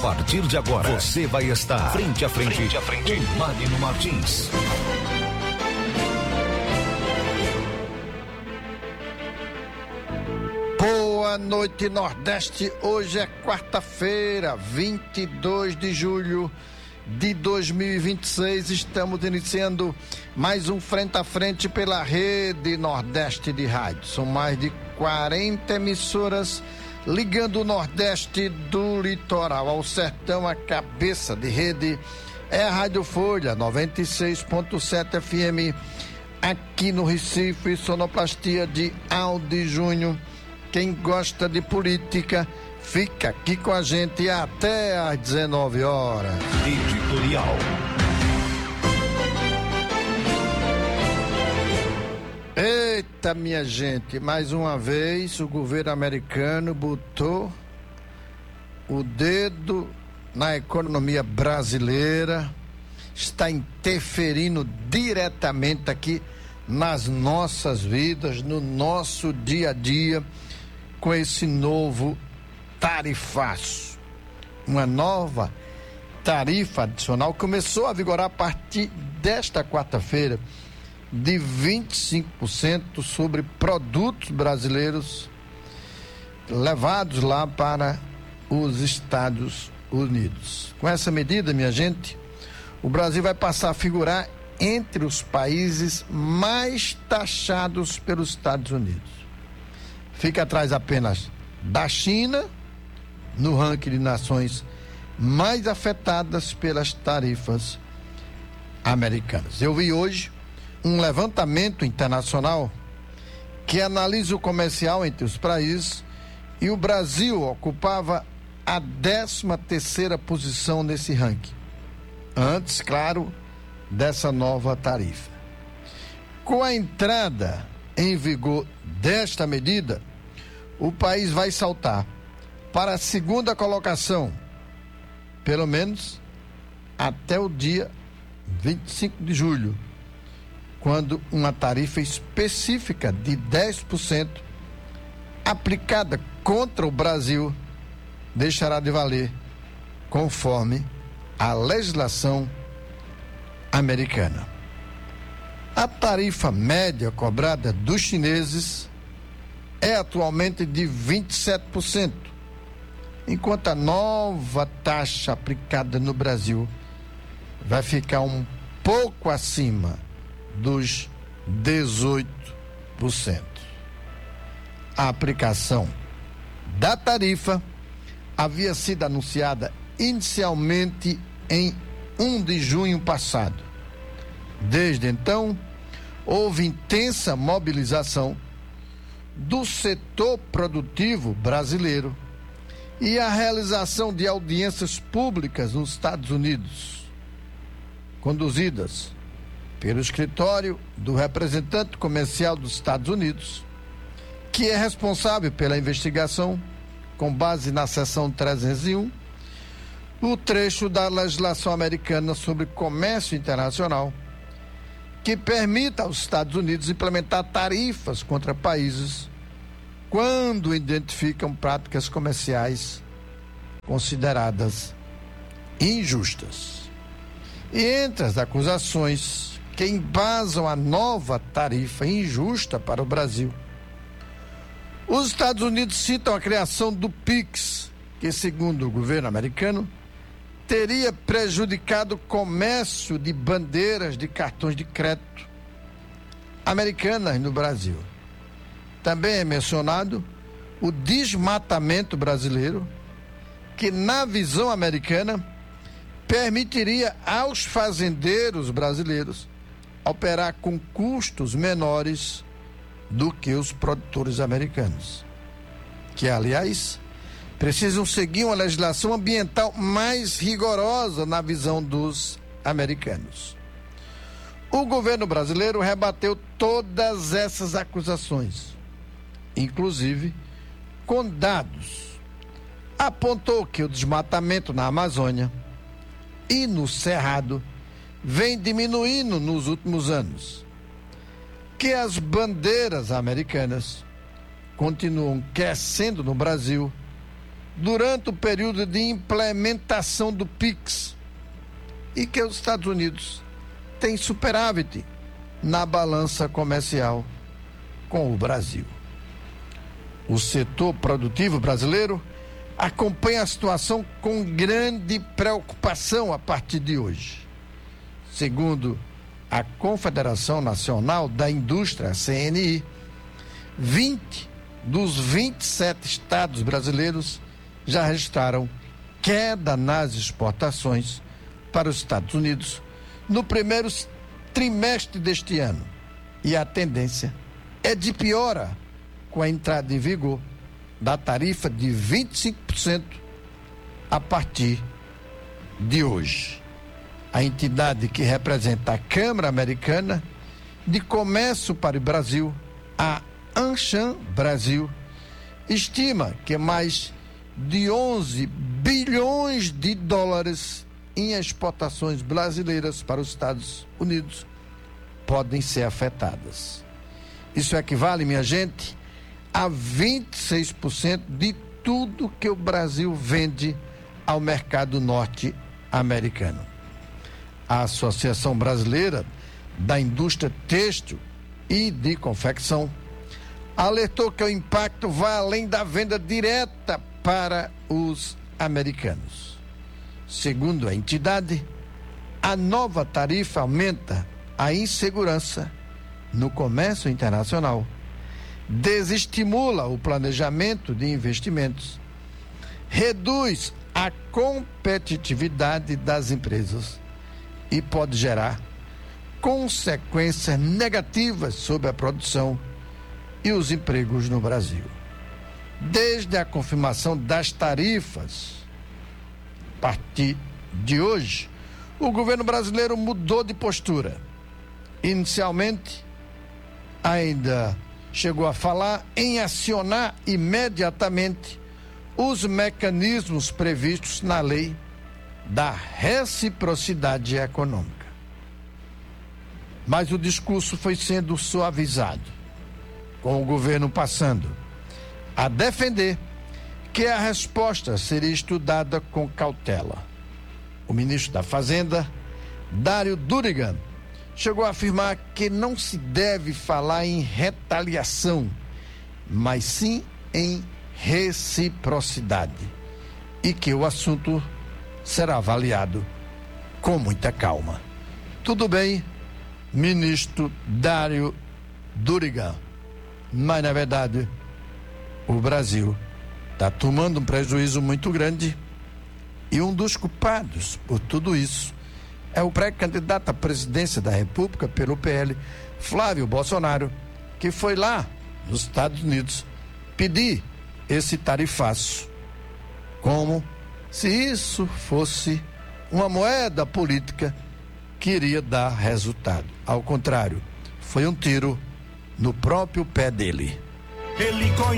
partir de agora, você vai estar frente a frente com Magno Martins. Boa noite, Nordeste. Hoje é quarta-feira, 22 de julho de 2026. Estamos iniciando mais um Frente a Frente pela Rede Nordeste de Rádio. São mais de 40 emissoras ligando o Nordeste do litoral ao sertão. A cabeça de rede é a Rádio Folha 96.7 FM aqui no Recife, sonoplastia de Aldi Júnior. Quem gosta de política, fica aqui com a gente até às 19 horas. Editorial. Eita, minha gente, mais uma vez o governo americano botou o dedo na economia brasileira, está interferindo diretamente aqui nas nossas vidas, no nosso dia a dia, com esse novo tarifaço. Uma nova tarifa adicional começou a vigorar a partir desta quarta-feira, de 25% sobre produtos brasileiros levados lá para os Estados Unidos. Com essa medida, minha gente, o Brasil vai passar a figurar entre os países mais taxados pelos Estados Unidos. Fica atrás apenas da China, no ranking de nações mais afetadas pelas tarifas americanas. Eu vi hoje um levantamento internacional que analisa o comercial entre os países e o Brasil ocupava a 13ª posição nesse ranking. Antes, claro, dessa nova tarifa. Com a entrada em vigor desta medida, o país vai saltar para a 2ª colocação, pelo menos até o dia 25 de julho, quando uma tarifa específica de 10% aplicada contra o Brasil deixará de valer, conforme a legislação americana. A tarifa média cobrada dos chineses é atualmente de 27%, enquanto a nova taxa aplicada no Brasil vai ficar um pouco acima dos 18%. A aplicação da tarifa havia sido anunciada inicialmente em 1 de junho passado. Desde então, houve intensa mobilização do setor produtivo brasileiro e a realização de audiências públicas nos Estados Unidos, conduzidas pelo escritório do representante comercial dos Estados Unidos, que é responsável pela investigação, com base na seção 301, o trecho da legislação americana sobre comércio internacional, que permita aos Estados Unidos implementar tarifas contra países quando identificam práticas comerciais consideradas injustas. E entre as acusações que embasam a nova tarifa injusta para o Brasil, os Estados Unidos citam a criação do PIX, que, segundo o governo americano, teria prejudicado o comércio de bandeiras de cartões de crédito americanas no Brasil. Também é mencionado o desmatamento brasileiro, que, na visão americana, permitiria aos fazendeiros brasileiros operar com custos menores do que os produtores americanos, que, aliás, precisam seguir uma legislação ambiental mais rigorosa na visão dos americanos. O governo brasileiro rebateu todas essas acusações, inclusive com dados. Apontou que o desmatamento na Amazônia e no Cerrado vem diminuindo nos últimos anos, que as bandeiras americanas continuam crescendo no Brasil durante o período de implementação do PIX e que os Estados Unidos têm superávit na balança comercial com o Brasil. O setor produtivo brasileiro acompanha a situação com grande preocupação a partir de hoje. Segundo a Confederação Nacional da Indústria, CNI, 20 dos 27 estados brasileiros já registraram queda nas exportações para os Estados Unidos no primeiro trimestre deste ano. E a tendência é de piora com a entrada em vigor da tarifa de 25% a partir de hoje. A entidade que representa a Câmara Americana de Comércio para o Brasil, a Anshan Brasil, estima que mais de 11 bilhões de dólares em exportações brasileiras para os Estados Unidos podem ser afetadas. Isso equivale, minha gente, a 26% de tudo que o Brasil vende ao mercado norte-americano. A Associação Brasileira da Indústria Têxtil e de Confecção alertou que o impacto vai além da venda direta para os americanos. Segundo a entidade, a nova tarifa aumenta a insegurança no comércio internacional, desestimula o planejamento de investimentos, reduz a competitividade das empresas e pode gerar consequências negativas sobre a produção e os empregos no Brasil. Desde a confirmação das tarifas, a partir de hoje, o governo brasileiro mudou de postura. Inicialmente, ainda chegou a falar em acionar imediatamente os mecanismos previstos na lei da reciprocidade econômica. Mas o discurso foi sendo suavizado, com o governo passando a defender que a resposta seria estudada com cautela. O ministro da Fazenda, Dário Durigan, chegou a afirmar que não se deve falar em retaliação, mas sim em reciprocidade, e que o assunto será avaliado com muita calma. Tudo bem, ministro Dário Durigan, mas na verdade o Brasil está tomando um prejuízo muito grande e um dos culpados por tudo isso é o pré-candidato à presidência da República pelo PL, Flávio Bolsonaro, que foi lá nos Estados Unidos pedir esse tarifaço, como se isso fosse uma moeda política que iria dar resultado. Ao contrário, foi um tiro no próprio pé dele.